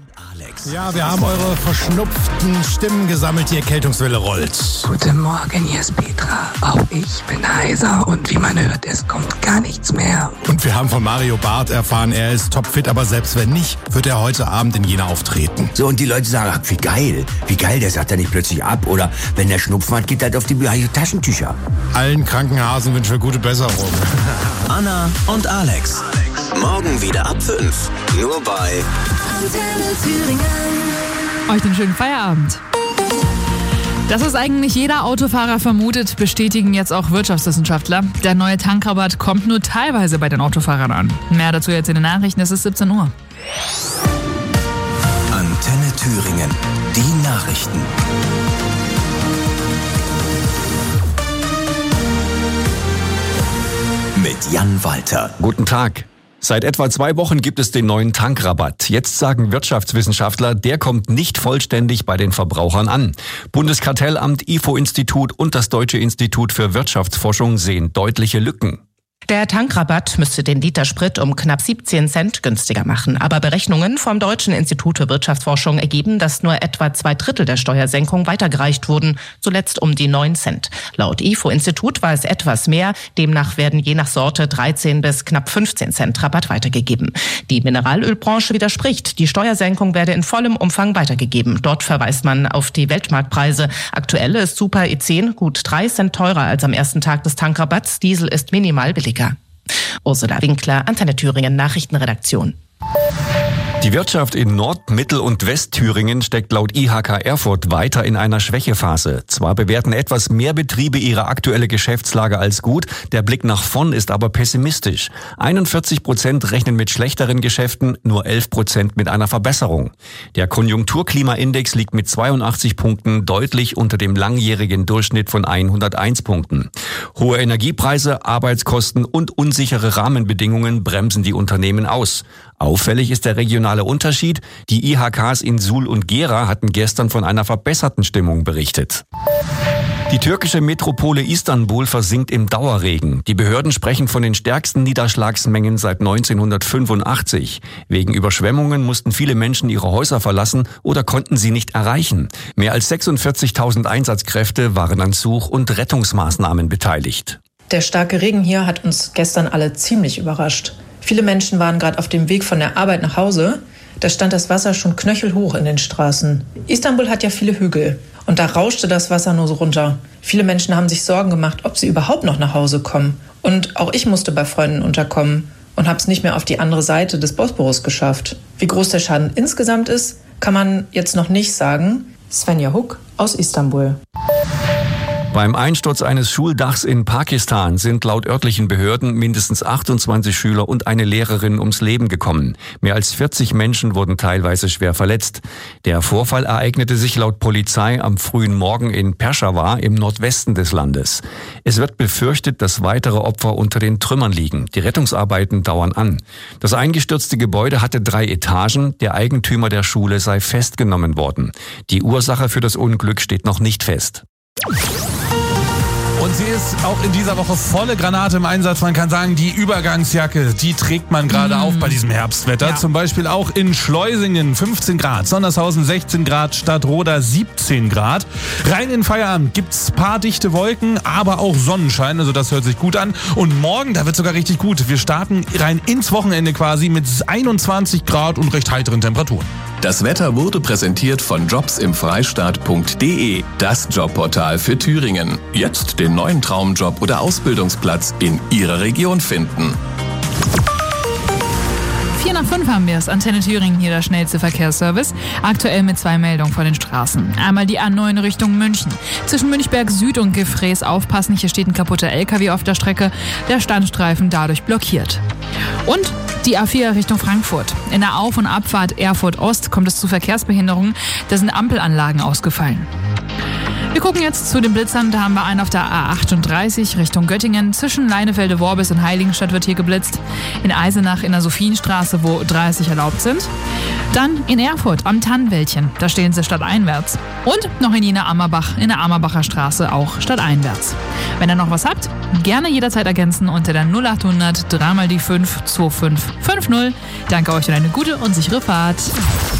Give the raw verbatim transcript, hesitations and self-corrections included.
Alex. Ja, wir haben eure verschnupften Stimmen gesammelt, die Erkältungswelle rollt. Guten Morgen, hier ist Petra. Auch ich bin heiser und wie man hört, es kommt gar nichts mehr. Und wir haben von Mario Barth erfahren, er ist topfit, aber selbst wenn nicht, wird er heute Abend in Jena auftreten. So, und die Leute sagen, ach, wie geil, wie geil, der sagt ja nicht plötzlich ab. Oder wenn der Schnupfen hat, geht halt auf die Taschentücher. Allen Krankenhasen wünschen wir gute Besserung. Anna und Alex. Morgen wieder ab fünf. Nur bei Antenne Thüringen. Euch einen schönen Feierabend. Dass es eigentlich jeder Autofahrer vermutet, bestätigen jetzt auch Wirtschaftswissenschaftler. Der neue Tankrabatt kommt nur teilweise bei den Autofahrern an. Mehr dazu jetzt in den Nachrichten, es ist siebzehn Uhr. Antenne Thüringen. Die Nachrichten. Mit Jan Walter. Guten Tag. Seit etwa zwei Wochen gibt es den neuen Tankrabatt. Jetzt sagen Wirtschaftswissenschaftler, der kommt nicht vollständig bei den Verbrauchern an. Bundeskartellamt, I F O-Institut und das Deutsche Institut für Wirtschaftsforschung sehen deutliche Lücken. Der Tankrabatt müsste den Liter Sprit um knapp siebzehn Cent günstiger machen. Aber Berechnungen vom Deutschen Institut für Wirtschaftsforschung ergeben, dass nur etwa zwei Drittel der Steuersenkung weitergereicht wurden, zuletzt um die neun Cent. Laut I F O-Institut war es etwas mehr. Demnach werden je nach Sorte dreizehn bis knapp fünfzehn Cent Rabatt weitergegeben. Die Mineralölbranche widerspricht. Die Steuersenkung werde in vollem Umfang weitergegeben. Dort verweist man auf die Weltmarktpreise. Aktuell ist Super E zehn gut drei Cent teurer als am ersten Tag des Tankrabatts. Diesel ist minimal billiger. Ursula Winkler, Antenne Thüringen Nachrichtenredaktion. Die Wirtschaft in Nord-, Mittel- und Westthüringen steckt laut I H K Erfurt weiter in einer Schwächephase. Zwar bewerten etwas mehr Betriebe ihre aktuelle Geschäftslage als gut, der Blick nach vorn ist aber pessimistisch. einundvierzig Prozent rechnen mit schlechteren Geschäften, nur elf Prozent mit einer Verbesserung. Der Konjunkturklimaindex liegt mit zweiundachtzig Punkten deutlich unter dem langjährigen Durchschnitt von hunderteins Punkten. Hohe Energiepreise, Arbeitskosten und unsichere Rahmenbedingungen bremsen die Unternehmen aus. Auffällig ist der regionale Unterschied. Die I H Ks in Suhl und Gera hatten gestern von einer verbesserten Stimmung berichtet. Die türkische Metropole Istanbul versinkt im Dauerregen. Die Behörden sprechen von den stärksten Niederschlagsmengen seit neunzehnhundertfünfundachtzig. Wegen Überschwemmungen mussten viele Menschen ihre Häuser verlassen oder konnten sie nicht erreichen. Mehr als sechsundvierzigtausend Einsatzkräfte waren an Such- und Rettungsmaßnahmen beteiligt. Der starke Regen hier hat uns gestern alle ziemlich überrascht. Viele Menschen waren gerade auf dem Weg von der Arbeit nach Hause. Da stand das Wasser schon knöchelhoch in den Straßen. Istanbul hat ja viele Hügel und da rauschte das Wasser nur so runter. Viele Menschen haben sich Sorgen gemacht, ob sie überhaupt noch nach Hause kommen. Und auch ich musste bei Freunden unterkommen und habe es nicht mehr auf die andere Seite des Bosporus geschafft. Wie groß der Schaden insgesamt ist, kann man jetzt noch nicht sagen. Svenja Huck aus Istanbul. Beim Einsturz eines Schuldachs in Pakistan sind laut örtlichen Behörden mindestens achtundzwanzig Schüler und eine Lehrerin ums Leben gekommen. Mehr als vierzig Menschen wurden teilweise schwer verletzt. Der Vorfall ereignete sich laut Polizei am frühen Morgen in Peshawar im Nordwesten des Landes. Es wird befürchtet, dass weitere Opfer unter den Trümmern liegen. Die Rettungsarbeiten dauern an. Das eingestürzte Gebäude hatte drei Etagen. Der Eigentümer der Schule sei festgenommen worden. Die Ursache für das Unglück steht noch nicht fest. Und sie ist auch in dieser Woche volle Granate im Einsatz. Man kann sagen, die Übergangsjacke, die trägt man gerade mm. auf bei diesem Herbstwetter. Ja. Zum Beispiel auch in Schleusingen fünfzehn Grad, Sondershausen sechzehn Grad, Stadtroda siebzehn Grad. Rein in Feierabend gibt's paar dichte Wolken, aber auch Sonnenschein. Also das hört sich gut an. Und morgen, da wird sogar richtig gut. Wir starten rein ins Wochenende quasi mit einundzwanzig Grad und recht heiteren Temperaturen. Das Wetter wurde präsentiert von jobs im freistaat punkt de, das Jobportal für Thüringen. Jetzt den neuen Traumjob oder Ausbildungsplatz in Ihrer Region finden. vier nach fünf haben wir es. Antenne Thüringen, hier der schnellste Verkehrsservice. Aktuell mit zwei Meldungen vor den Straßen. Einmal die A neun Richtung München. Zwischen Münchberg Süd und Gefräß aufpassen. Hier steht ein kaputter L K W auf der Strecke. Der Standstreifen dadurch blockiert. Und die A vier Richtung Frankfurt. In der Auf- und Abfahrt Erfurt Ost kommt es zu Verkehrsbehinderungen. Da sind Ampelanlagen ausgefallen. Wir gucken jetzt zu den Blitzern. Da haben wir einen auf der A achtunddreißig Richtung Göttingen. Zwischen Leinefelde-Worbis und Heiligenstadt wird hier geblitzt. In Eisenach in der Sophienstraße, wo dreißig erlaubt sind. Dann in Erfurt am Tannenwäldchen. Da stehen sie stadteinwärts. Und noch in Jena-Ammerbach in der Ammerbacher Straße auch stadteinwärts. Wenn ihr noch was habt, gerne jederzeit ergänzen unter der null achthundert drei mal die fünf zwei fünf fünf null. Danke euch und eine gute und sichere Fahrt.